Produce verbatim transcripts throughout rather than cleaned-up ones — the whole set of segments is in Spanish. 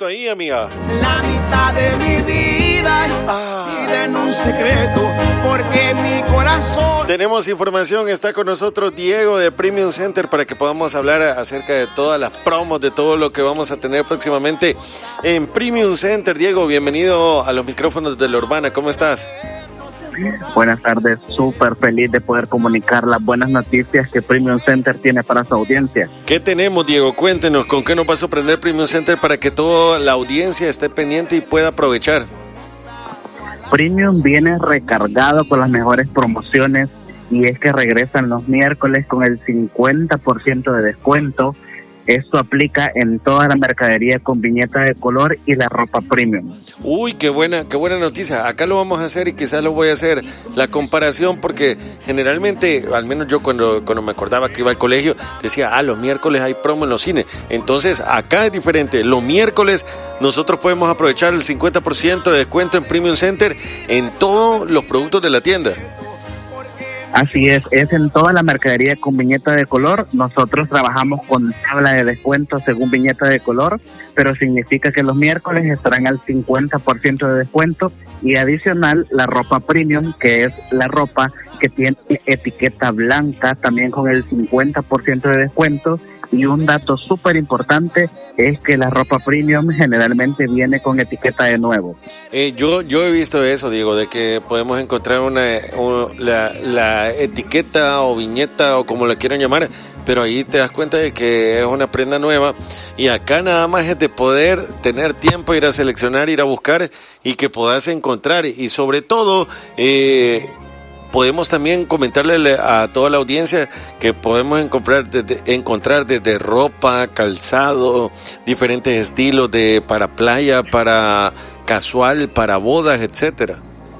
ahí, amiga. La mitad de mi vida está ah. en un secreto, porque mi corazón... Tenemos información, está con nosotros Diego de Premium Center para que podamos hablar acerca de todas las promos, de todo lo que vamos a tener próximamente en Premium Center. Diego, bienvenido a los micrófonos de La Urbana, ¿cómo estás? Buenas tardes, súper feliz de poder comunicar las buenas noticias que Premium Center tiene para su audiencia. ¿Qué tenemos, Diego? Cuéntenos, ¿con qué nos va a sorprender Premium Center para que toda la audiencia esté pendiente y pueda aprovechar? Premium viene recargado con las mejores promociones y es que regresan los miércoles con el cincuenta por ciento de descuento. Esto aplica en toda la mercadería con viñeta de color y la ropa premium. Uy, qué buena, qué buena noticia. Acá lo vamos a hacer y quizás lo voy a hacer la comparación porque generalmente, al menos yo cuando, cuando me acordaba que iba al colegio, decía, ah, los miércoles hay promo en los cines. Entonces, acá es diferente. Los miércoles nosotros podemos aprovechar el cincuenta por ciento de descuento en Premium Center en todos los productos de la tienda. Así es, es en toda la mercadería con viñeta de color. Nosotros trabajamos con tabla de descuento según viñeta de color, pero significa que los miércoles estarán al cincuenta por ciento de descuento y adicional la ropa premium, que es la ropa que tiene etiqueta blanca, también con el cincuenta por ciento de descuento. Y un dato súper importante es que la ropa premium generalmente viene con etiqueta de nuevo. Eh, yo yo he visto eso, Diego, de que podemos encontrar una, una la, la etiqueta o viñeta o como la quieran llamar, pero ahí te das cuenta de que es una prenda nueva y acá nada más es de poder tener tiempo, ir a seleccionar, ir a buscar y que puedas encontrar y sobre todo... Eh, podemos también comentarle a toda la audiencia que podemos encontrar desde, encontrar desde ropa, calzado, diferentes estilos de para playa, para casual, para bodas, etcétera.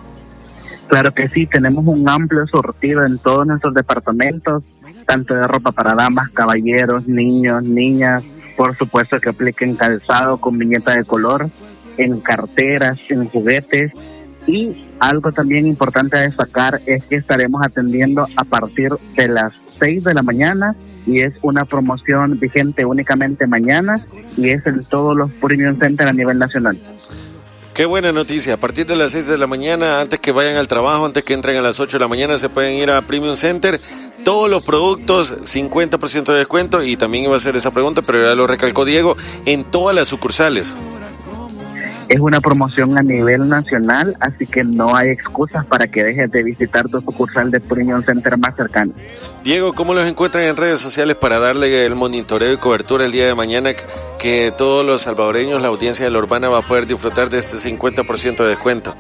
Claro que sí, tenemos un amplio surtido en todos nuestros departamentos, tanto de ropa para damas, caballeros, niños, niñas, por supuesto que apliquen calzado con viñeta de color, en carteras, en juguetes. Y algo también importante a destacar es que estaremos atendiendo a partir de las seis de la mañana y es una promoción vigente únicamente mañana y es en todos los Premium Center a nivel nacional. Qué buena noticia, a partir de las seis de la mañana, antes que vayan al trabajo, antes que entren a las ocho de la mañana, se pueden ir a Premium Center. Todos los productos, cincuenta por ciento de descuento y también iba a hacer esa pregunta, pero ya lo recalcó Diego, en todas las sucursales. Es una promoción a nivel nacional, así que no hay excusas para que dejes de visitar tu sucursal de Premium Center más cercana. Diego, ¿cómo los encuentran en redes sociales para darle el monitoreo y cobertura el día de mañana que todos los salvadoreños, la audiencia de La Urbana va a poder disfrutar de este cincuenta por ciento de descuento?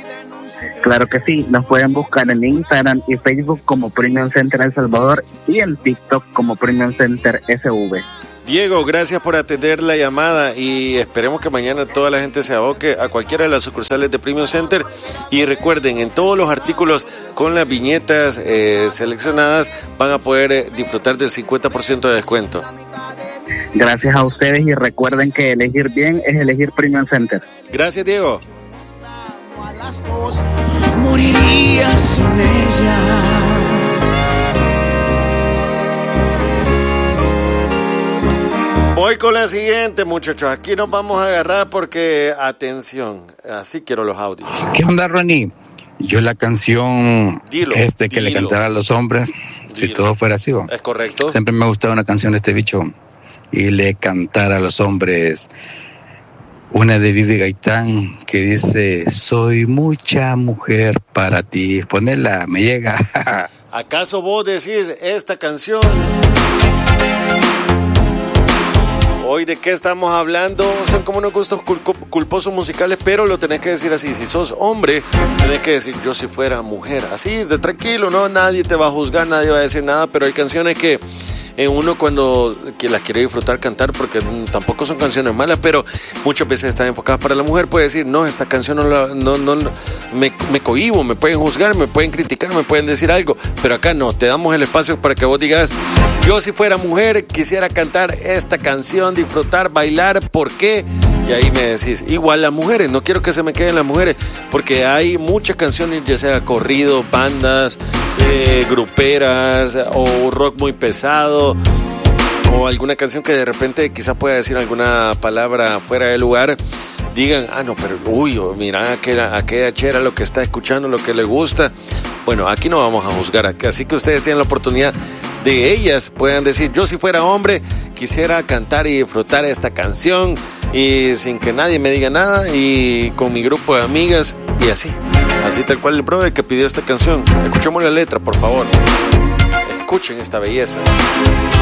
Claro que sí, nos pueden buscar en Instagram y Facebook como Premium Center El Salvador y en TikTok como Premium Center S V. Diego, gracias por atender la llamada y esperemos que mañana toda la gente se aboque a cualquiera de las sucursales de Premium Center y recuerden, en todos los artículos con las viñetas eh, seleccionadas van a poder eh, disfrutar del cincuenta por ciento de descuento. Gracias a ustedes y recuerden que elegir bien es elegir Premium Center. Gracias, Diego. Moriría sin ella. Voy con la siguiente, muchachos. Aquí nos vamos a agarrar porque, atención, así quiero los audios. ¿Qué onda, Ronnie? Yo la canción dilo, este que dilo. le cantara a los hombres, dilo. Si todo fuera así. ¿O? Es correcto. Siempre me ha gustado una canción de este bicho y le cantara a los hombres una de Vivi Gaitán que dice, soy mucha mujer para ti. Ponela, me llega. ¿Acaso vos decís esta canción? Hoy de qué estamos hablando, son como unos gustos culposos musicales, pero lo tenés que decir así, si sos hombre, tenés que decir yo si fuera mujer, así de tranquilo, no, nadie te va a juzgar, nadie va a decir nada, pero hay canciones que en uno cuando que las quiere disfrutar cantar, porque tampoco son canciones malas, pero muchas veces están enfocadas para la mujer, puede decir, no, esta canción no, la, no, no me, me cohíbo, me pueden juzgar, me pueden criticar, me pueden decir algo, pero acá no, te damos el espacio para que vos digas, yo si fuera mujer quisiera cantar esta canción, disfrutar, bailar, ¿por qué? Y ahí me decís, igual las mujeres, no quiero que se me queden las mujeres, porque hay muchas canciones, ya sea corrido, bandas, eh, gruperas o rock muy pesado, o alguna canción que de repente quizá pueda decir alguna palabra fuera de lugar, digan, ah, no, pero uy, mira, aquella, aquella chera lo que está escuchando, lo que le gusta. Bueno, aquí no vamos a juzgar, así que ustedes tienen la oportunidad de ellas puedan decir, yo si fuera hombre quisiera cantar y disfrutar esta canción y sin que nadie me diga nada y con mi grupo de amigas y así, así tal cual el brother que pidió esta canción. Escuchemos la letra, por favor. Escuchen esta belleza.